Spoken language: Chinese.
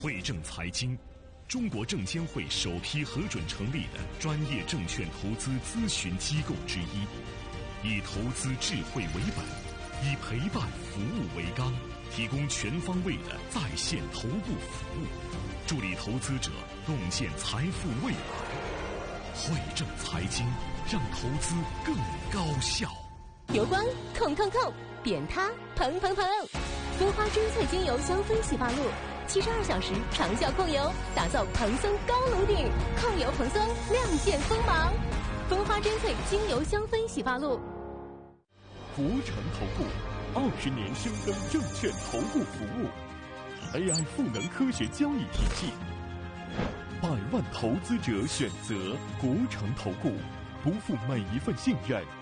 汇正财经，中国证监会首批核准成立的专业证券投资咨询机构之一，以投资智慧为本，以陪伴服务为纲，提供全方位的在线头部服务，助力投资者洞见财富未来。汇正财经，让投资更高效。 油光控，扁塌蓬，蜂花珍萃精油香氛洗发露，72小时长效控油，打造蓬松高颅顶，控油蓬松，亮剑锋芒。蜂花珍萃精油香氛洗发露。 福成投顾20年深耕证券投顾服务 ，AI 赋能科学交易体系，100万投资者选择国诚投顾，不负每一份信任。